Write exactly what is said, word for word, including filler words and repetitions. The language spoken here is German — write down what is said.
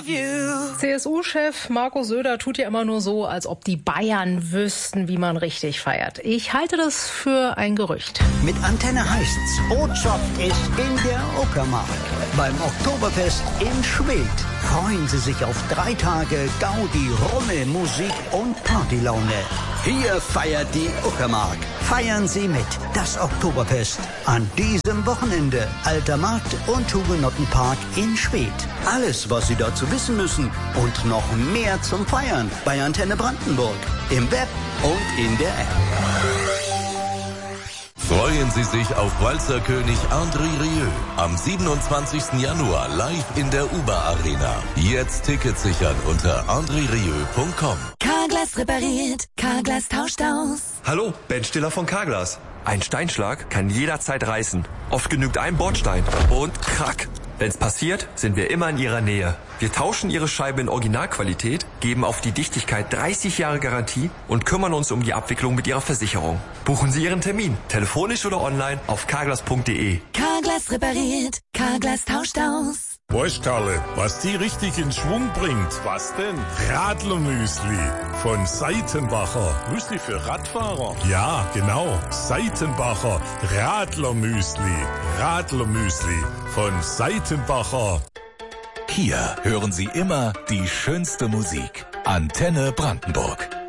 love you. C S U-Chef Markus Söder tut ja immer nur so, als ob die Bayern wüssten, wie man richtig feiert. Ich halte das für ein Gerücht. Mit Antenne heißt's, Botschaft ist in der Uckermark. Beim Oktoberfest in Schwedt freuen Sie sich auf drei Tage Gaudi, Rummel, Musik und Partylaune. Hier feiert die Uckermark. Feiern Sie mit. Das Oktoberfest an diesem Wochenende. Alter Markt und Hugenottenpark in Schwedt. Alles, was Sie dazu wissen müssen und noch mehr zum Feiern bei Antenne Brandenburg. Im Web und in der App. Freuen Sie sich auf Walzerkönig André Rieu am siebenundzwanzigsten Januar live in der Uber Arena. Jetzt Tickets sichern unter andre rieu punkt com. Carglass repariert, Carglass tauscht aus. Hallo, Ben Stiller von Carglass. Ein Steinschlag kann jederzeit reißen. Oft genügt ein Bordstein und krack. Wenn's passiert, sind wir immer in Ihrer Nähe. Wir tauschen Ihre Scheibe in Originalqualität, geben auf die Dichtigkeit dreißig Jahre Garantie und kümmern uns um die Abwicklung mit Ihrer Versicherung. Buchen Sie Ihren Termin, telefonisch oder online auf carglass punkt de. Carglass repariert, Carglass tauscht aus. Weißt Karle, was die richtig in Schwung bringt? Was denn? Radlermüsli von Seitenbacher. Müsli für Radfahrer? Ja, genau. Seitenbacher Radlermüsli. Radlermüsli von Seitenbacher. Hier hören Sie immer die schönste Musik. Antenne Brandenburg.